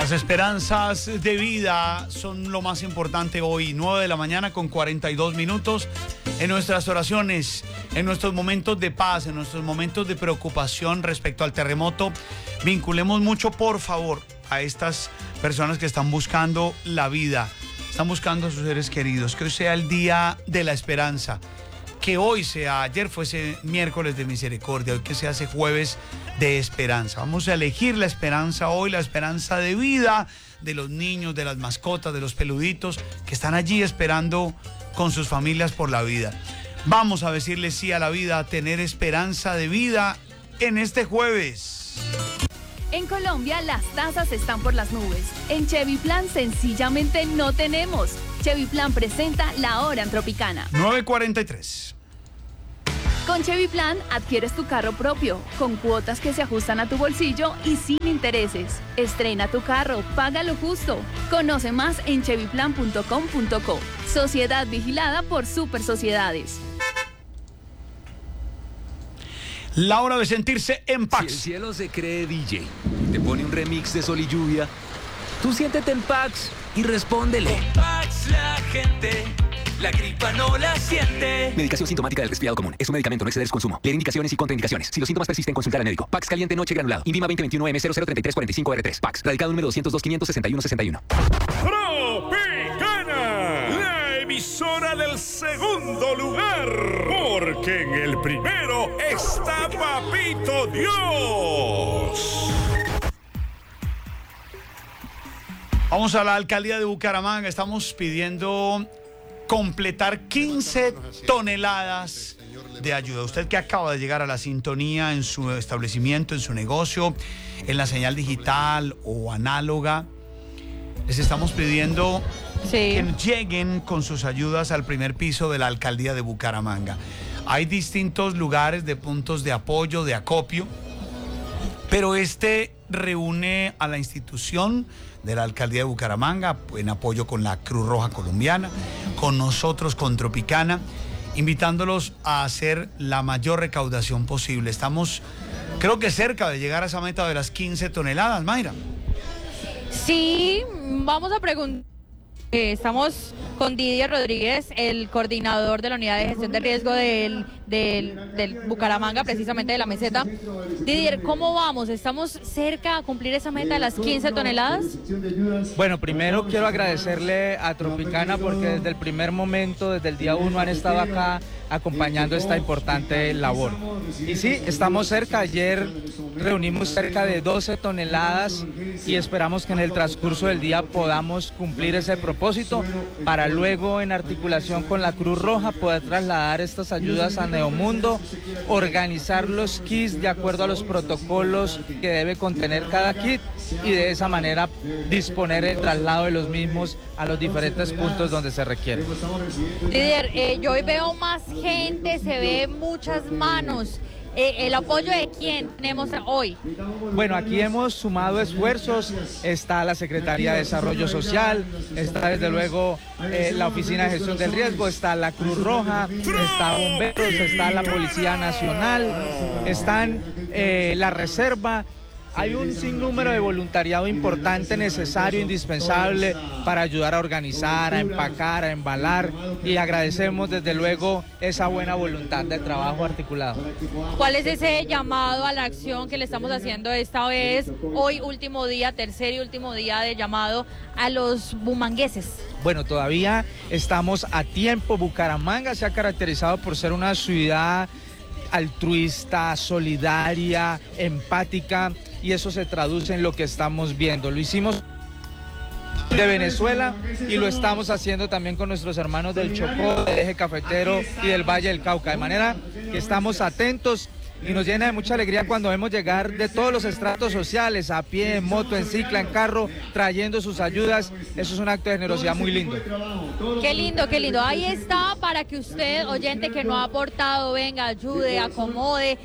Las esperanzas de vida son lo más importante hoy, 9 de la mañana con 42 minutos. En nuestras oraciones, en nuestros momentos de paz, en nuestros momentos de preocupación respecto al terremoto, vinculemos mucho, por favor, a estas personas que están buscando la vida, están buscando a sus seres queridos. Que hoy sea el día de la esperanza. Que hoy sea, ayer fuese miércoles de misericordia, hoy que se hace jueves de esperanza. Vamos a elegir la esperanza hoy, la esperanza de vida de los niños, de las mascotas, de los peluditos que están allí esperando con sus familias por la vida. Vamos a decirle sí a la vida, a tener esperanza de vida en este jueves. En Colombia las tasas están por las nubes. En Chevy Plan sencillamente no tenemos. Chevy Plan presenta la hora en Tropicana. 9:43. Con Chevy Plan adquieres tu carro propio, con cuotas que se ajustan a tu bolsillo y sin intereses. Estrena tu carro, paga lo justo. Conoce más en chevyplan.com.co. Sociedad vigilada por Super Sociedades. La hora de sentirse en paz. Si el cielo se cree DJ, te pone un remix de Sol y Lluvia, tú siéntete en Pax y respóndele. En Pax la gente, la gripa no la siente. Medicación sintomática del resfriado común. Es un medicamento, no exceder su consumo. Leer indicaciones y contraindicaciones. Si los síntomas persisten, consultar al médico. Pax caliente noche granulado. Invima 2021M003345R3. Pax. Radicado número 202-561-61. Tropicana, la emisora del segundo lugar. Porque en el primero está Papito Dios. Vamos a la alcaldía de Bucaramanga. Estamos pidiendo completar 15 toneladas de ayuda. Usted que acaba de llegar a la sintonía en su establecimiento, en su negocio, en la señal digital o análoga, les estamos pidiendo que lleguen con sus ayudas al primer piso de la alcaldía de Bucaramanga. Hay distintos lugares de puntos de apoyo, de acopio, pero este reúne a la institución de la alcaldía de Bucaramanga en apoyo con la Cruz Roja Colombiana, con nosotros, con Tropicana, invitándolos a hacer la mayor recaudación posible. Estamos, creo que cerca de llegar a esa meta de las 15 toneladas, Mayra. Sí, vamos a preguntar. Estamos con Didier Rodríguez, el coordinador de la unidad de gestión de riesgo del Bucaramanga, precisamente de la meseta. Didier, ¿cómo vamos? ¿Estamos cerca a cumplir esa meta de las 15 toneladas? Bueno, primero quiero agradecerle a Tropicana porque desde el primer momento, desde el día 1, han estado acá acompañando esta importante labor. Y sí, estamos cerca. Ayer reunimos cerca de 12 toneladas y esperamos que en el transcurso del día podamos cumplir ese propósito para luego, en articulación con la Cruz Roja, poder trasladar estas ayudas a Neomundo, organizar los kits de acuerdo a los protocolos que debe contener cada kit y de esa manera disponer el traslado de los mismos a los diferentes puntos donde se requiere. Didier, yo hoy veo más gente, se ve muchas manos. ¿El apoyo de quién tenemos hoy? Bueno, aquí hemos sumado esfuerzos. Está la Secretaría de Desarrollo Social, está desde luego la Oficina de Gestión del Riesgo, está la Cruz Roja, está Bomberos, está la Policía Nacional, están la Reserva. Hay un sinnúmero de voluntariado importante, necesario, indispensable para ayudar a organizar, a empacar, a embalar, y agradecemos desde luego esa buena voluntad de trabajo articulado. ¿Cuál es ese llamado a la acción que le estamos haciendo esta vez, hoy último día, tercer y último día de llamado a los bumangueses? Bueno, todavía estamos a tiempo. Bucaramanga se ha caracterizado por ser una ciudad altruista, solidaria, empática, y eso se traduce en lo que estamos viendo. Lo hicimos de Venezuela y lo estamos haciendo también con nuestros hermanos del Chocó, del Eje Cafetero y del Valle del Cauca, de manera que estamos atentos y nos llena de mucha alegría cuando vemos llegar de todos los estratos sociales, a pie, en moto, en cicla, en carro, trayendo sus ayudas. Eso es un acto de generosidad muy lindo. Qué lindo, qué lindo. Ahí está para que usted, oyente que no ha aportado, venga, ayude, acomode,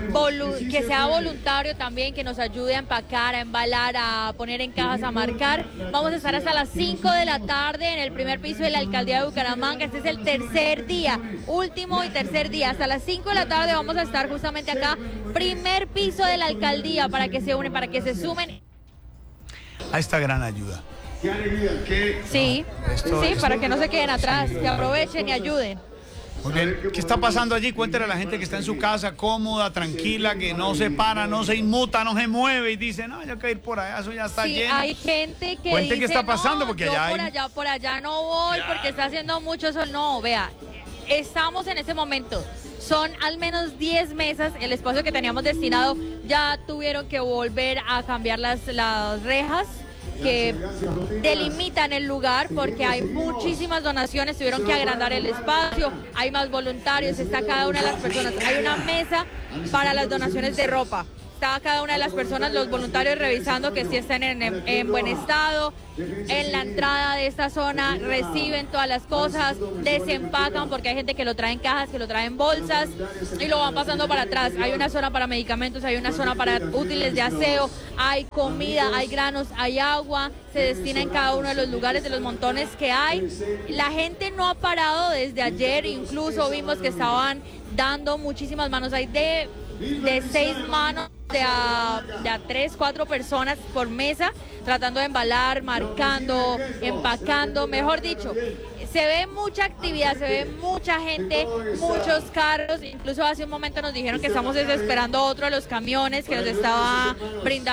que sea voluntario también, que nos ayude a empacar, a embalar, a poner en cajas, a marcar. Vamos a estar hasta las 5 de la tarde en el primer piso de la alcaldía de Bucaramanga. Este es el tercer día, último y tercer día. Hasta las 5 de la tarde vamos a estar justamente acá, primer piso de la alcaldía, para que se unen, para que se sumen. a esta gran ayuda. Sí, sí, para que no se queden atrás, que aprovechen y ayuden. Muy bien. ¿Qué está pasando allí? Cuéntale a la gente que está en su casa cómoda, tranquila, que no se para, no se inmuta, no se mueve y dice, no, yo quiero ir por allá, eso ya está lleno. Hay gente que Cuente dice, qué está pasando, no, porque yo allá por allá no voy porque está haciendo mucho sol. No, vea, estamos en este momento. Son al menos 10 mesas, el espacio que teníamos destinado, ya tuvieron que volver a cambiar las rejas que delimitan el lugar porque hay muchísimas donaciones, tuvieron que agrandar el espacio, hay más voluntarios, está cada una de las personas, hay una mesa para las donaciones de ropa. Está cada una de las personas, los voluntarios revisando que sí estén en buen estado. En la entrada de esta zona reciben todas las cosas, desempacan porque hay gente que lo trae en cajas, que lo trae en bolsas y lo van pasando para atrás. Hay una zona para medicamentos, hay una zona para útiles de aseo, hay comida, hay granos, hay agua, se destina en cada uno de los lugares de los montones que hay. La gente no ha parado desde ayer, incluso vimos que estaban dando muchísimas manos, hay de 6 manos de a 3, 4 personas por mesa, tratando de embalar, marcando, empacando, mejor dicho. Se ve mucha actividad, se ve mucha gente, muchos carros, incluso hace un momento nos dijeron que estamos desesperando otro de los camiones que nos estaba brindando